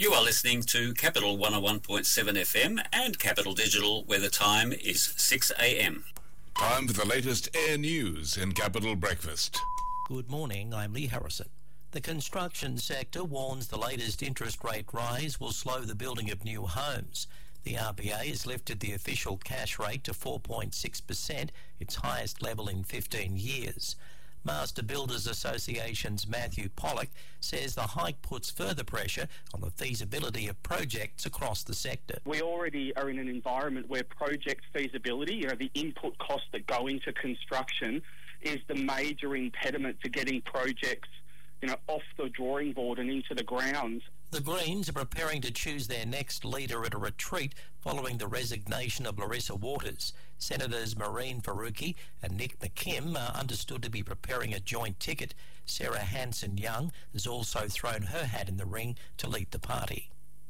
You are listening to Capital 101.7 FM and Capital Digital, where the time is 6 a.m. Time for the latest air news in Capital Breakfast. Good morning, I'm Lee Harrison. The construction sector warns the latest interest rate rise will slow the building of new homes. The RBA has lifted the official cash rate to 4.6%, its highest level in 15 years. Master Builders Association's Matthew Pollock says the hike puts further pressure on the feasibility of projects across the sector. We already are in an environment where project feasibility, the input costs that go into construction, is the major impediment to getting projects, off the drawing board and into the ground. The Greens are preparing to choose their next leader at a retreat following the resignation of Larissa Waters. Senators Maureen Faruqi and Nick McKim are understood to be preparing a joint ticket. Sarah Hanson-Young has also thrown her hat in the ring to lead the party.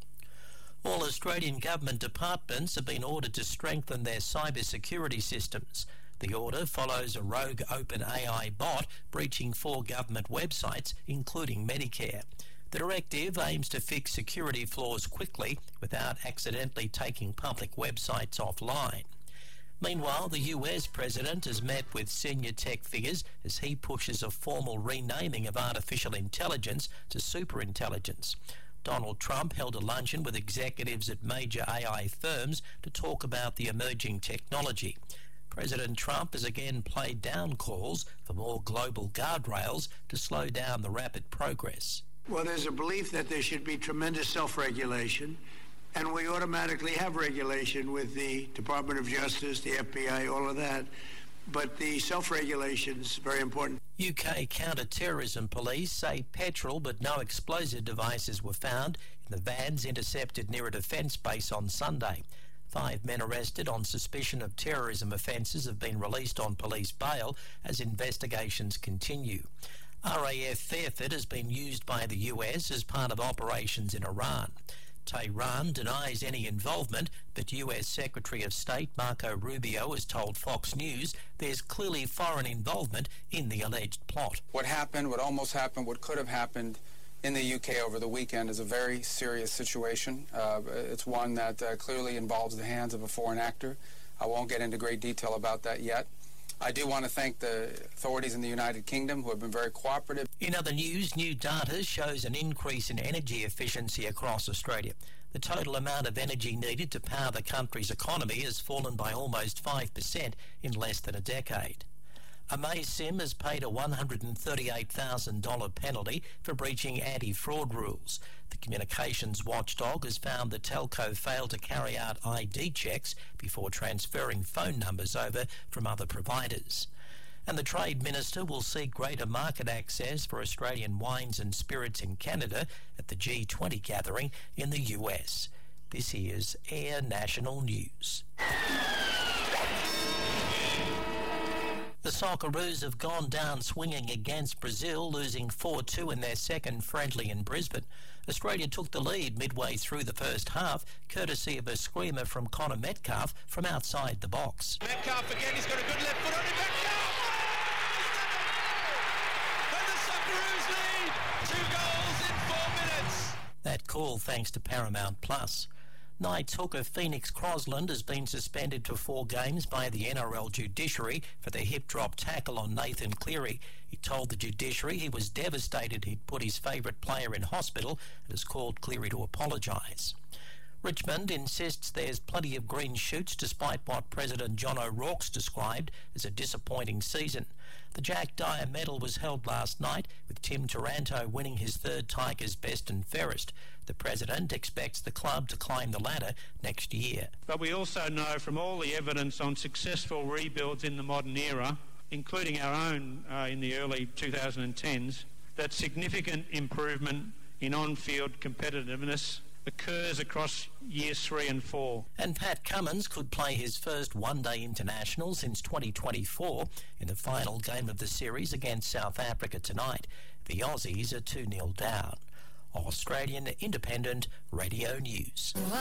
All Australian government departments have been ordered to strengthen their cyber security systems. The order follows a rogue OpenAI bot breaching 4 government websites, including Medicare. The directive aims to fix security flaws quickly without accidentally taking public websites offline. Meanwhile, the US president has met with senior tech figures as he pushes a formal renaming of artificial intelligence to superintelligence. Donald Trump held a luncheon with executives at major AI firms to talk about the emerging technology. President Trump has again played down calls for more global guardrails to slow down the rapid progress. Well, there's a belief that there should be tremendous self-regulation, and we automatically have regulation with the Department of Justice, the FBI, all of that. But the self-regulation is very important. UK counter-terrorism police say petrol but no explosive devices were found in the vans intercepted near a defence base on Sunday. 5 men arrested on suspicion of terrorism offences have been released on police bail as investigations continue. RAF Fairford has been used by the US as part of operations in Iran. Tehran denies any involvement, but US Secretary of State Marco Rubio has told Fox News there's clearly foreign involvement in the alleged plot. What happened, what almost happened, what could have happened in the UK over the weekend is a very serious situation. It's one that clearly involves the hands of a foreign actor. I won't get into great detail about that yet. I do want to thank the authorities in the United Kingdom who have been very cooperative. In other news, new data shows an increase in energy efficiency across Australia. The total amount of energy needed to power the country's economy has fallen by almost 5% in less than a decade. AmazSim has paid a $138,000 penalty for breaching anti-fraud rules. The communications watchdog has found the telco failed to carry out ID checks before transferring phone numbers over from other providers. And the Trade Minister will seek greater market access for Australian wines and spirits in Canada at the G20 gathering in the US. This is Air National News. The Socceroos have gone down swinging against Brazil, losing 4-2 in their second friendly in Brisbane. Australia took the lead midway through the first half, courtesy of a screamer from Connor Metcalfe from outside the box. Metcalfe again, he's got a good left foot on it. Metcalfe! And the Socceroos lead! 2 goals in 4 minutes. That call thanks to Paramount Plus. Knights hooker Phoenix Crosland has been suspended for 4 games by the NRL judiciary for the hip-drop tackle on Nathan Cleary. He told the judiciary he was devastated he'd put his favourite player in hospital and has called Cleary to apologise. Richmond insists there's plenty of green shoots despite what President John O'Rourke's described as a disappointing season. The Jack Dyer medal was held last night, with Tim Taranto winning his 3rd Tigers Best and Fairest. The President expects the club to climb the ladder next year. But we also know from all the evidence on successful rebuilds in the modern era, including our own in the early 2010s, that significant improvement in on-field competitiveness occurs across years 3 and 4. And Pat Cummins could play his first one-day international since 2024 in the final game of the series against South Africa tonight. The Aussies are 2-0 down. Australian Independent Radio News.